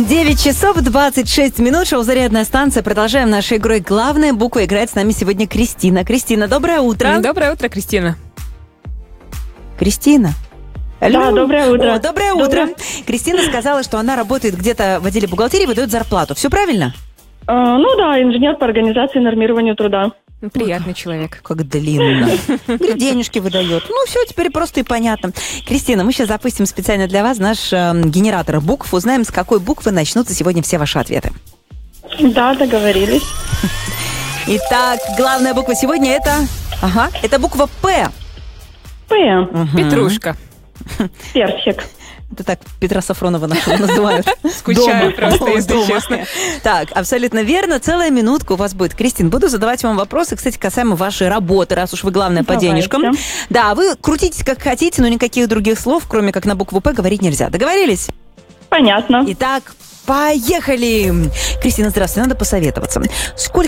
9 часов 26 минут. Шоу «Зарядная станция». Продолжаем нашей игрой. Главная буква. Играет с нами сегодня Кристина. Кристина, доброе утро. Доброе утро, Кристина. Кристина. Алло. Да, доброе утро. О, доброе утро. Кристина сказала, что она работает где-то в отделе бухгалтерии, выдает зарплату. Все правильно? Ну да, инженер по организации и нормированию труда. Приятный человек. Как длинно. Говорит, денежки выдает. Ну, все, теперь просто и понятно. Кристина, мы сейчас запустим специально для вас наш генератор букв. Узнаем, с какой буквы начнутся сегодня все ваши ответы. Да, договорились. Итак, главная буква сегодня это буква «П». П. Петрушка. Персик. Это так Петра Сафронова нашего называют. Скучаю просто, если честно. Так, абсолютно верно. Целая минутка у вас будет. Кристин, буду задавать вам вопросы, кстати, касаемо вашей работы, раз уж вы главное по денежкам. Да, вы крутитесь как хотите, но никаких других слов, кроме как на букву «П», говорить нельзя. Договорились? Понятно. Итак, поехали! Кристина, здравствуйте, надо посоветоваться. Сколько